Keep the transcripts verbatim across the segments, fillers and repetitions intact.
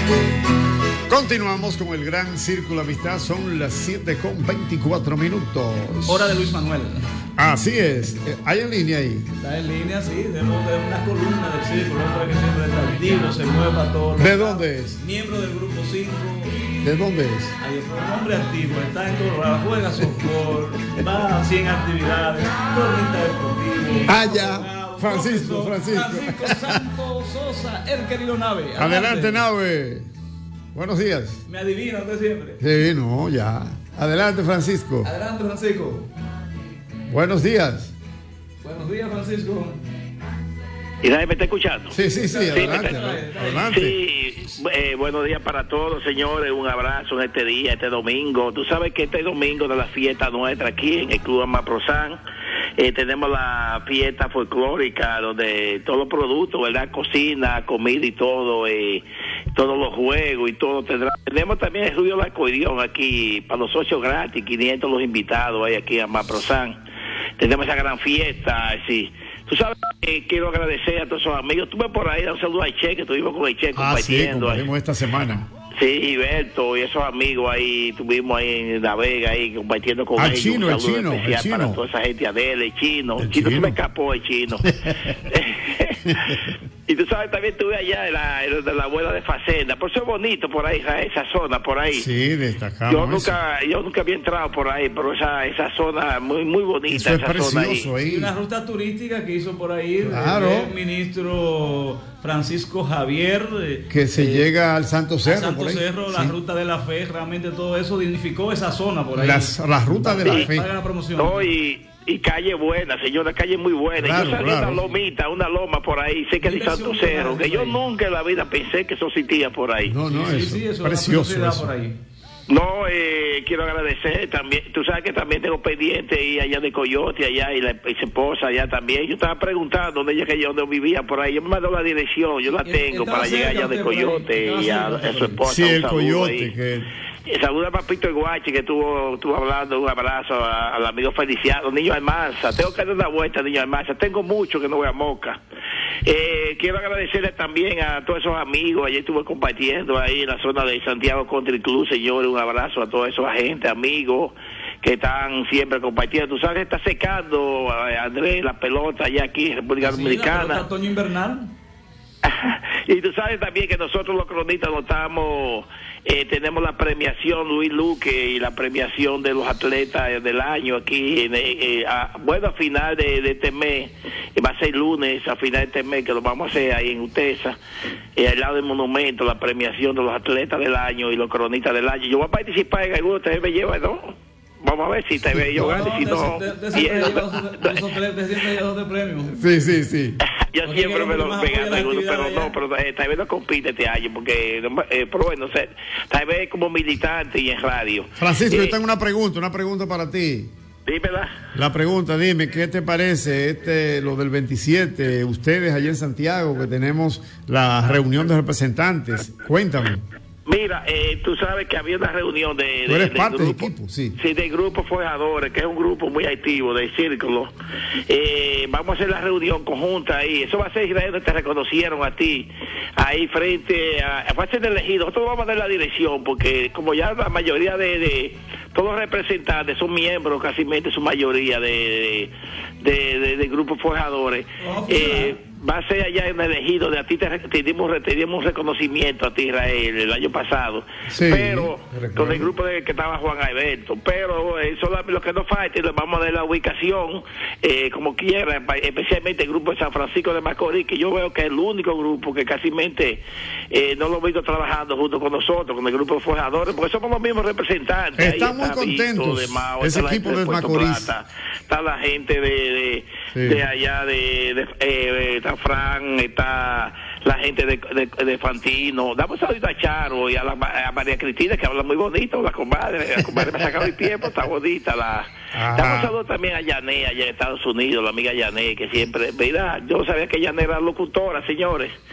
Continuamos con el Gran Círculo Amistad. Son las siete con veinticuatro minutos. Hora de Luis Manuel. Así es. ¿Hay en línea ahí? Está en línea, sí. De, de una columna del Círculo. Hombre que siempre está activo, se mueve para todos. ¿De dónde es? Miembro del Grupo cinco. ¿De dónde es? Ahí es un hombre activo. Está en todo lado. Juega softball. Va a cien actividades. Cronista deportivo. Ah, ya. Francisco, Francisco. Francisco Santos Sosa, el querido Nave. Adelante, Adelante Nave. Buenos días. Me adivina usted siempre. Sí, no, ya. Adelante, Francisco. Adelante, Francisco. Buenos días. Buenos días, Francisco. ¿Y nadie me está escuchando? Sí, sí, sí, adelante. Sí, adelante. adelante. Sí, eh, buenos días para todos, señores. Un abrazo en este día, este domingo. Tú sabes que este domingo de la fiesta nuestra aquí en el Club Amaprozán, eh, tenemos la fiesta folclórica donde todos los productos, ¿verdad? Cocina, comida y todo, eh, todos los juegos y todo tendrá. Tenemos también el Estudio del Acordeón aquí para los socios gratis, quinientos los invitados hay aquí en Amaprozán. Tenemos esa gran fiesta, sí. Tú sabes, eh, quiero agradecer a todos esos amigos. Estuve por ahí, un saludo a Che, que estuvimos con el Che ah, compartiendo. Sí, compartimos esta semana. Sí, Gilberto y esos amigos ahí, estuvimos ahí en La Vega, ahí compartiendo con ah, ellos. Chino, un el saludo chino, especial el chino. para toda esa gente, Adele, el chino. El El chino, chino. se me escapó, el chino. Y tú sabes, también estuve allá en la, en la abuela de Facenda. Por eso es bonito por ahí, esa, esa zona, por ahí. Sí, destacamos. Yo nunca, yo nunca había entrado por ahí, pero esa, esa zona muy, muy bonita. Eso es esa precioso zona ahí. ahí. Y una ruta turística que hizo por ahí claro. el ministro Francisco Javier. Eh, que se eh, llega al Santo Cerro. Santo por ahí. Cerro, la sí. ruta de la fe, realmente todo eso dignificó esa zona por ahí. Las, la ruta de la sí. fe. La promoción. No, y, y calle buena, señora, calle muy buena. Claro, yo salí claro. una lomita, una loma por ahí, sé que de Santo Cerro, que yo nunca en la vida pensé que eso existía por ahí. No, no, sí, eso, sí, eso precioso eso. Por ahí. No, eh, quiero agradecer también, tú sabes que también tengo pendiente y allá de Coyote, allá, y la y su esposa allá también. Yo estaba preguntando dónde ella que yo donde vivía por ahí. Yo me mandó la dirección, yo la tengo para llegar allá de Coyote y a, a su esposa. Sí, el Coyote. Ahí. Que... Saluda a Papito el Guachi, que estuvo, estuvo hablando. Un abrazo a, al amigo Feliciano, Niño Almanza. Tengo que dar una vuelta, Niño Almanza. Tengo mucho que no voy a Moca. Eh, quiero agradecerle también a todos esos amigos. Ayer estuve compartiendo ahí en la zona de Santiago Country Club, señores. Un abrazo a todos esos agentes, amigos que están siempre compartiendo. Tú sabes, está secando, eh, Andrés, la pelota allá aquí en República sí, Dominicana. La pelota otoño invernal. Y tú sabes también que nosotros los cronistas nos estamos, eh, tenemos la premiación Luis Luque y la premiación de los atletas del año aquí, en, eh, a, bueno, a final de, de este mes, eh, va a ser lunes, a final de este mes, que lo vamos a hacer ahí en Utesa, eh, al lado del monumento, la premiación de los atletas del año y los cronistas del año. Yo voy a participar en alguno, ustedes me llevan, ¿no? Vamos a ver si te veo yo gane, si no... Sí, sí, sí. Yo porque siempre me lo pegando alguno, pero allá. no, pero eh, tal vez no compite este año, porque, eh, pero bueno, o sea, tal vez como militante y en radio. Francisco, eh, yo tengo una pregunta, una pregunta para ti. Dímela. La pregunta, dime, ¿qué te parece este, lo del veintisiete, ustedes allá en Santiago, que tenemos la reunión de representantes? Cuéntame. Mira, eh, tú sabes que había una reunión de... ¿Tú eres de, parte de del grupo, equipo? Sí. Sí, del grupo Forjadores, que es un grupo muy activo, del Círculo. Eh, vamos a hacer la reunión conjunta ahí. Eso va a ser Israel, donde te reconocieron a ti, ahí frente a... Va a ser elegido. Nosotros vamos a dar la dirección, porque como ya la mayoría de... de todos los representantes son miembros, casi su mayoría, de, de, de, de, de grupos forjadores. Oh, eh, va a ser allá en el ejido, de a ti te, te, dimos, te dimos un reconocimiento a ti, Israel, el año pasado, sí, pero con el grupo de que estaba Juan Alberto, pero eso es lo que nos falta, y le vamos a dar la ubicación eh, como quiera, especialmente el grupo de San Francisco de Macorís, que yo veo que es el único grupo que casi eh, no lo he visto trabajando junto con nosotros, con el grupo de forjadores, porque somos los mismos representantes. Están muy contentos de Mao, ese equipo de, de Macorís. Plata, está la gente de, de, sí. de allá de, de eh, Fran, está la gente de, de, de Fantino. Damos saludito a Charo y a, la, a María Cristina, que habla muy bonito, la comadre, la comadre me ha sacado el tiempo, está bonita. La, damos saludos también a Yané, allá en Estados Unidos, la amiga Yané, que siempre, mira, yo sabía que Yané era locutora, señores.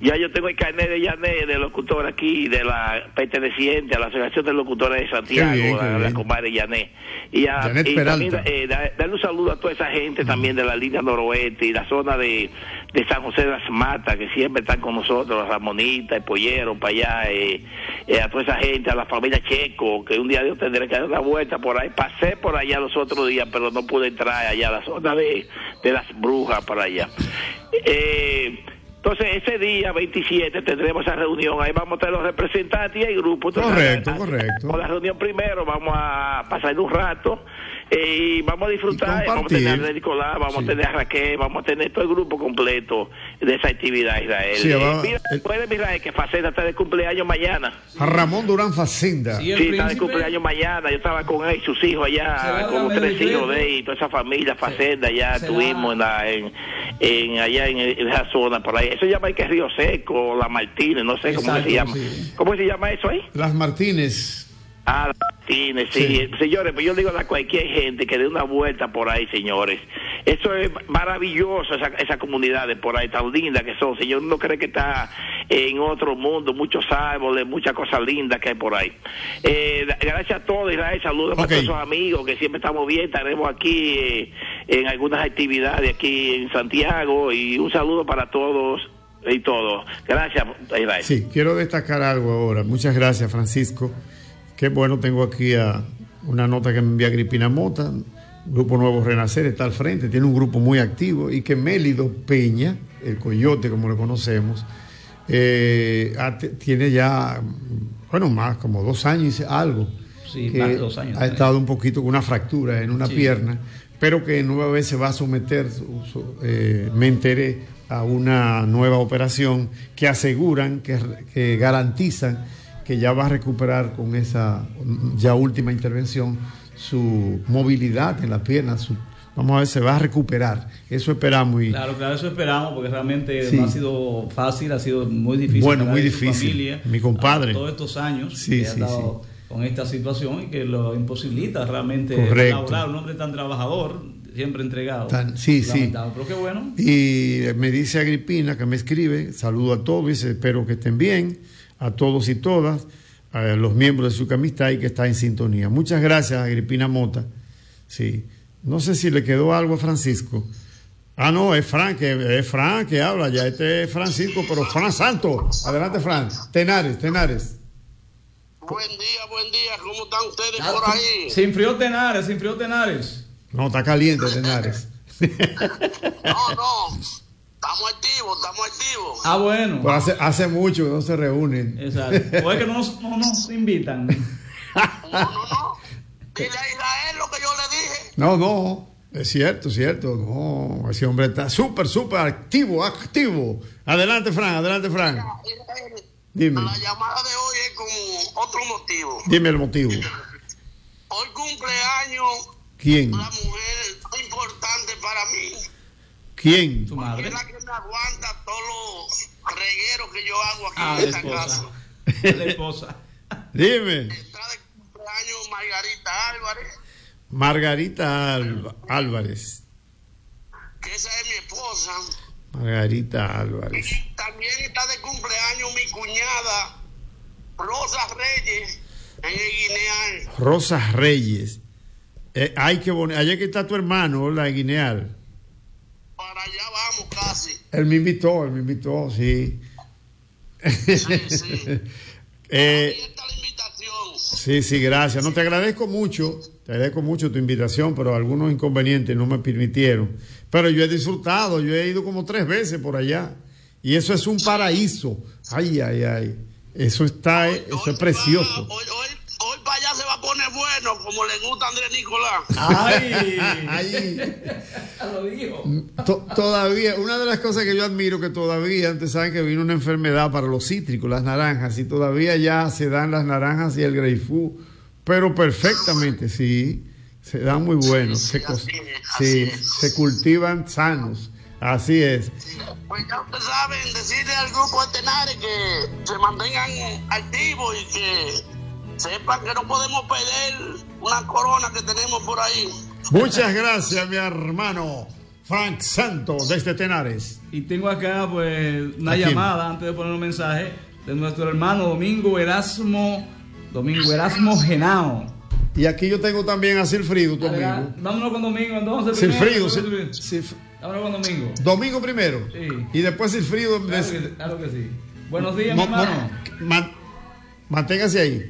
Ya yo tengo el carnet de Yané, de locutor aquí, de la perteneciente a la Asociación de Locutores de Santiago, bien, la, la comadre Yané. Y, a, y también eh, da, darle un saludo a toda esa gente mm. también de la línea noroeste y la zona de, de San José de las Matas, que siempre están con nosotros, la Ramonita, el Pollero, para allá, eh, eh, a toda esa gente, a la familia Checo, que un día yo tendré que dar una vuelta por ahí. Pasé por allá los otros días, pero no pude entrar allá a la zona de, de las Brujas, para allá. Eh... Entonces, ese día veintisiete tendremos esa reunión. Ahí vamos a tener los representantes y el grupo. Entonces, correcto, a, correcto. Con la reunión primero vamos a pasar un rato eh, y vamos a disfrutar. Y vamos a tener a Nicolás, vamos sí. a tener a Raquel, vamos a tener todo el grupo completo de esa actividad, Israel. Sí, eh, mira, el... puede Israel que Facenda está de cumpleaños mañana. A Ramón Durán Facenda. Sí, sí está de cumpleaños mañana. Yo estaba con él y sus hijos allá, con los tres hijos de él y toda esa familia Facenda. Ya estuvimos en, la, en, en allá en, en esa zona por ahí. Eso se llama que es Río Seco, La Martínez, no sé Exacto, cómo se llama. Sí. ¿Cómo se llama eso ahí? Las Martínez. Ah, Las Martínez, sí. sí. Señores, pues yo digo a cualquier gente que dé una vuelta por ahí, señores. Eso es maravilloso, esa, esa comunidad de por ahí tan linda que son. Señor, uno cree que está en otro mundo, muchos árboles, muchas cosas lindas que hay por ahí. Eh, gracias a todos, Israel, saludos okay. a todos esos amigos que siempre estamos bien, estaremos aquí eh, en algunas actividades aquí en Santiago y un saludo para todos y todo. Gracias, Israel. Sí, quiero destacar algo ahora. Muchas gracias, Francisco. Qué bueno, tengo aquí a una nota que me envía Agripina Mota. Grupo Nuevo Renacer está al frente, tiene un grupo muy activo y que Mélido Peña, el Coyote como lo conocemos, eh, tiene ya, bueno, más como dos años y algo. Sí, que más de dos años. Ha estado un poquito con una fractura en una sí. pierna, pero que nueva vez se va a someter, eh, me enteré, a una nueva operación que aseguran, que, que garantizan que ya va a recuperar con esa ya última intervención su movilidad en la pierna, su, vamos a ver, se va a recuperar. Eso esperamos. Y, claro, claro, eso esperamos, porque realmente sí. no ha sido fácil, ha sido muy difícil. Bueno, muy difícil. Familia, mi compadre. Todos estos años sí, que sí, ha estado sí. con esta situación y que lo imposibilita realmente laborar. Un hombre tan trabajador, siempre entregado. Tan, sí, sí. Pero qué bueno. Y me dice Agripina, que me escribe, saludo a todos, dice, espero que estén bien, a todos y todas, a los miembros de su amistad y que está en sintonía. Muchas gracias, Agripina Mota. Sí. No sé si le quedó algo a Francisco. Ah, no, es Fran, que, es Fran que habla, ya este es Francisco, pero Fran Santo. Adelante, Fran. Tenares, Tenares. Buen día, buen día. ¿Cómo están ustedes ah, por ahí? Se enfrió Tenares, se enfrió Tenares. No, está caliente Tenares. no, no. Estamos activos, estamos activos. Ah, bueno. Pues hace, hace mucho que no se reúnen. Exacto. O es que no nos, no nos invitan. No, no, no. Dile a Israel lo que yo le dije. No, no. Es cierto, cierto. No, ese hombre está súper, súper activo, activo. Adelante, Fran, adelante, Fran. Israel, dime. La llamada de hoy es con otro motivo. Dime el motivo. Hoy cumpleaños. ¿Quién? La mujer importante para mí. ¿Quién? Tu madre. Es la que me aguanta todos los regueros que yo hago aquí ah, en esta esposa. casa. La esposa. Dime. Está de cumpleaños Margarita Álvarez. Margarita Alba, Álvarez. Que esa es mi esposa. Margarita Álvarez. Y también está de cumpleaños mi cuñada Rosa Reyes en el Guineal. Rosa Reyes. Eh, ay, qué bonito. Allá que está tu hermano, la Guineal. Para allá vamos casi. Él me invitó, él me invitó, sí. Sí, sí. eh, Ahí está la invitación. Sí, sí, gracias. No, te agradezco mucho, te agradezco mucho tu invitación, pero algunos inconvenientes no me permitieron. Pero yo he disfrutado, yo he ido como tres veces por allá. Y eso es un paraíso. Ay, ay, ay. Eso está, hoy, eso hoy es precioso. Va, hoy, hoy, hoy para allá se va a poner bueno, como le gusta a Andrés Nicolás. Ay, ay. Lo dijo. To, todavía, una de las cosas que yo admiro, que todavía, antes saben que vino una enfermedad para los cítricos, las naranjas, y todavía ya se dan las naranjas y el grapefruit, pero perfectamente, sí, se dan muy buenos, sí, se, así, sí, así se cultivan sanos, así es. Pues ya ustedes saben, decirle al grupo de Tenares que se mantengan activos y que sepan que no podemos perder una corona que tenemos por ahí. Muchas gracias, mi hermano Frank Santos desde Tenares. Y tengo acá pues una llamada antes de poner un mensaje de nuestro hermano Domingo Erasmo, Domingo Erasmo Genao. Y aquí yo tengo también a Silfrido, tu Adela, amigo. Vámonos con Domingo entonces. Silfrido, primero, Silf... Vámonos con Domingo. Domingo primero. Sí. Y después Silfrido. Claro que, claro que sí. Buenos días, mo, mi hermano. Mo, man, manténgase ahí.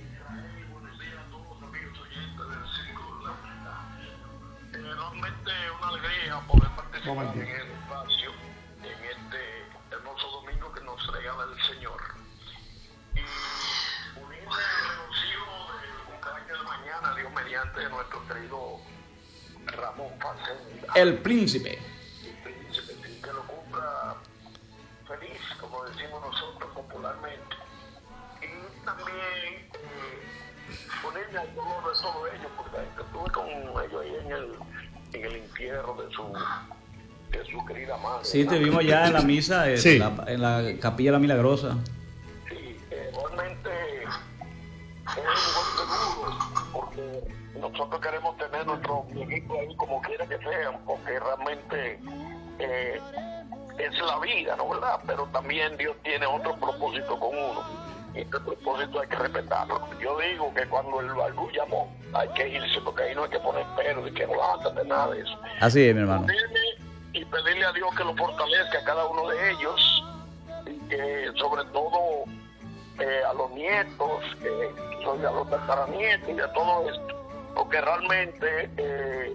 En el espacio, en este hermoso domingo que nos regala el Señor, y unirme al regocijo del cumpleaños de mañana, Dios mediante, de nuestro querido Ramón Facenda, el príncipe. el príncipe, que lo cumpla feliz, como decimos nosotros popularmente, y también eh, unirme al dolor de todos ellos, porque estuve con ellos ahí en el, en el entierro de su de su querida madre. Sí, te vimos ya en la misa, en, sí. la, en la Capilla La Milagrosa. Sí, eh, realmente es un golpe duro, porque nosotros queremos tener nuestro viejito ahí como quiera que sean, porque realmente eh, es la vida, ¿no verdad? Pero también Dios tiene otro propósito con uno, y este propósito hay que respetarlo. Yo digo que cuando el barco llamó, hay que irse, porque ahí no hay que poner pero, y que no antes de nada de eso. Así es, mi hermano. Y pedirle a Dios que lo fortalezca a cada uno de ellos, y que sobre todo eh, a los nietos, que soy a los tataranietos y a todo esto, porque realmente eh,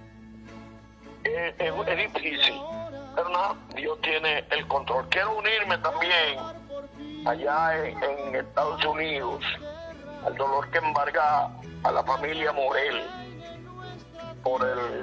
es, es, es difícil, pero nada, Dios tiene el control. Quiero unirme también allá en, en Estados Unidos al dolor que embarga a la familia Morel por el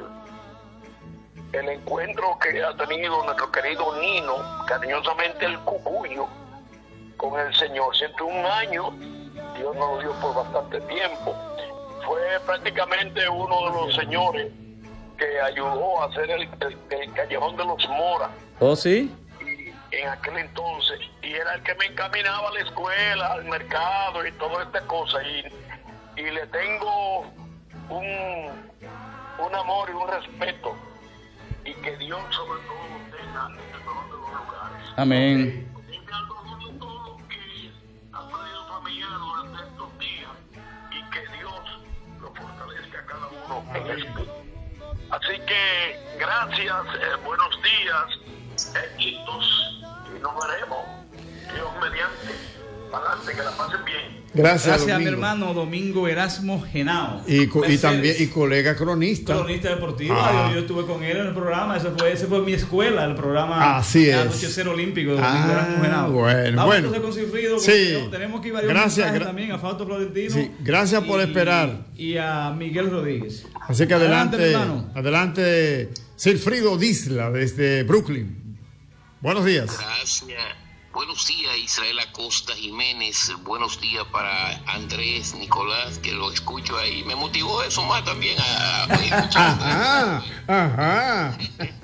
el encuentro que ha tenido nuestro querido Nino, cariñosamente el Cucuyo, con el Señor. ciento un años, Dios nos lo dio por bastante tiempo. Fue prácticamente uno de los señores que ayudó a hacer el, el, el Callejón de los Moras. ¿Oh, sí? Y, en aquel entonces, y era el que me encaminaba a la escuela, al mercado y toda esta cosa. Y, y le tengo un, un amor y un respeto. Y que Dios sobre todo tenga en el mejor de los lugares. Amén. Tenga al dolor de todo lo que ha traído familia durante estos días, y que Dios lo fortalezca a cada uno en el espíritu. Así que gracias, eh, buenos días, éxitos, y nos veremos, Dios mediante. Adelante, que la pasen bien. Gracias, Gracias a mi Domingo. hermano Domingo Erasmo Genao. Y, co- y también y colega cronista. Cronista deportivo. Ah. Yo, yo estuve con él en el programa. Ese fue, ese fue mi escuela, el programa Así es. Anochecer Olímpico de Domingo Ah, Erasmo Genao. bueno, Vamos bueno. entonces con Silfrido. Sí. Tenemos que ir varios Gracias, mensajes gra- también a Fausto Florentino. Sí, gracias por y- esperar. Y a Miguel Rodríguez. Así que adelante, Adelante, mi hermano. adelante, Silfrido Disla desde Brooklyn. Buenos días. Gracias. Buenos días, Israel Acosta Jiménez. Buenos días para Andrés Nicolás, que lo escucho ahí. Me motivó eso más también a, a escuchar. Ajá, ajá.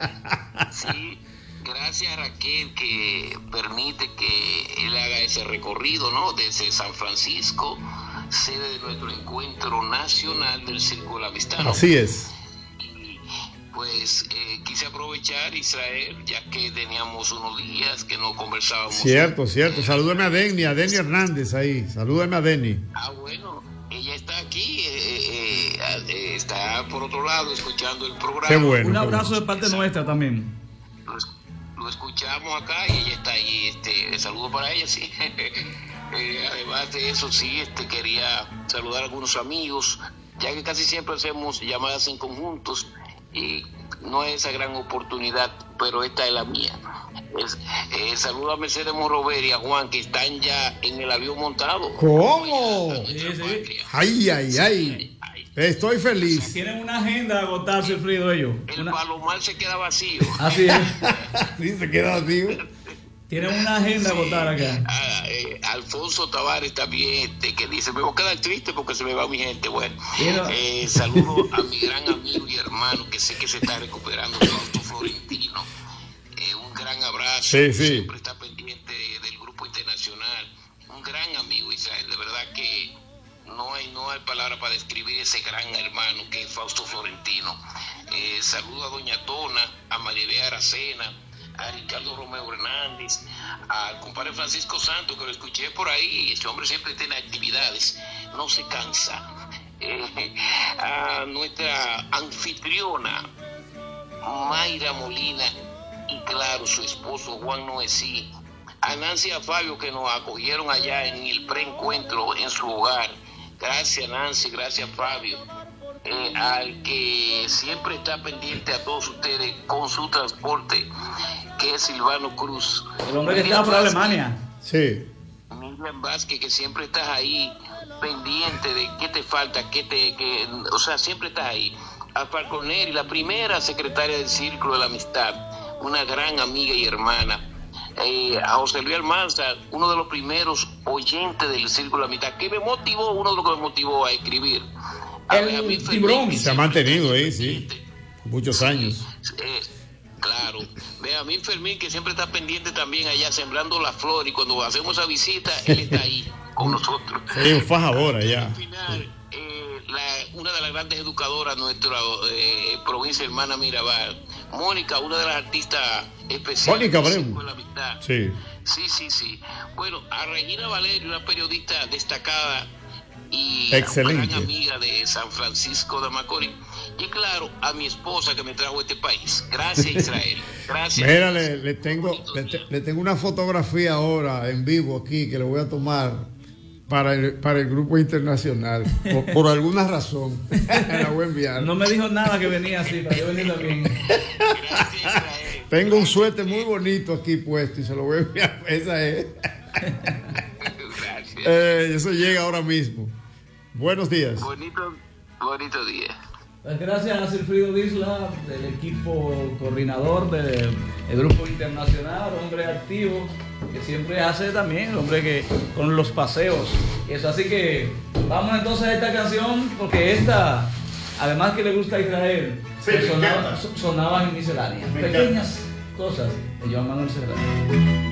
Sí, gracias a Raquel, que permite que él haga ese recorrido, ¿no? Desde San Francisco, sede de nuestro encuentro nacional del Círculo de la Amistad, ¿no? Así es. Pues eh, quise aprovechar, Israel, ya que teníamos unos días que no conversábamos. Cierto, cierto. Salúdame a Denny, a Denny Hernández ahí. Salúdame a Denny. Ah, bueno, ella está aquí, eh, eh, eh, está por otro lado escuchando el programa. Qué bueno. Un qué abrazo bueno. de parte nuestra también. Lo, es- lo escuchamos acá y ella está ahí. Este, saludo para ella, sí. Eh, además de eso, sí, este, quería saludar a algunos amigos, ya que casi siempre hacemos llamadas en conjuntos y no es esa gran oportunidad, pero esta es la mía. Es, eh, saludo a Mercedes Morrover y a Juan, que están ya en el avión montado. ¿Cómo? A nuestra Sí, sí. patria. Ay, ay, ay. Estoy feliz. Tienen una agenda a agotar, Silfrido, ellos. El Una- palomar se queda vacío. Así es. Sí, se queda así. Tienen una agenda a agotar acá. Ah, eh, Alfonso Tavares también, este, que dice, me voy a quedar triste porque se me va mi gente. Bueno, Mira. eh, saludo a mi gran amigo y hermano, que sé que se está recuperando, Fausto Florentino. Eh, un gran abrazo. Sí, sí. Siempre está pendiente del grupo internacional. Un gran amigo, Israel. De verdad que no hay, no hay palabra para describir ese gran hermano que es Fausto Florentino. Eh, saludo a Doña Tona, a Maribel Aracena, a Ricardo Romeo Hernández, al compadre Francisco Santos, que lo escuché por ahí, y ese hombre siempre tiene actividades, no se cansa. Eh, a nuestra anfitriona, Mayra Molina, y claro, su esposo Juan Noesí, a Nancy y a Fabio, que nos acogieron allá en el preencuentro en su hogar. Gracias Nancy, gracias Fabio. Eh, al que siempre está pendiente a todos ustedes con su transporte, que es Silvano Cruz. El hombre que está por Alemania. Sí. Miriam Vázquez, que siempre estás ahí pendiente de qué te falta, qué te, que, o sea, siempre estás ahí. A Falconeri, la primera secretaria del Círculo de la Amistad, una gran amiga y hermana. Eh, a José Luis Almanza, uno de los primeros oyentes del Círculo de la Amistad, que me motivó, uno de los que me motivó a escribir. A El tiburón se ha mantenido ahí, sí, muchos sí, años. Eh, claro, ve a mí Fermín, que siempre está pendiente también allá sembrando la flor, y cuando hacemos esa visita él está ahí con nosotros. Sí, un fajador allá. Al final, eh, la, una de las grandes educadoras de nuestra eh, provincia hermana Mirabal, Mónica, una de las artistas especiales. Mónica Breu. Sí. Sí, sí, sí. Bueno, a Regina Valerio, una periodista destacada y excelente, gran amiga de San Francisco de Macorís. Y claro, a mi esposa que me trajo a este país. Gracias, Israel. Gracias. Mira, le, le tengo le, le tengo una fotografía ahora en vivo aquí que le voy a tomar para el, para el grupo internacional. Por, por alguna razón. La voy a enviar. No me dijo nada que venía así, para yo venir también. Gracias, Israel. Tengo un suéter muy bonito aquí puesto y se lo voy a enviar. Esa es. Gracias. Eh, eso llega ahora mismo. Buenos días. Bonito, bonito día. Pues gracias a Silfrido Disla, del equipo coordinador del grupo internacional, hombre activo, que siempre hace también, el hombre que con los paseos. Y eso, así que vamos entonces a esta canción, porque esta, además que le gusta a Israel, Sí, sonaba, sonaba en miscelánea. Pequeñas cosas de Joan Manuel Serrat.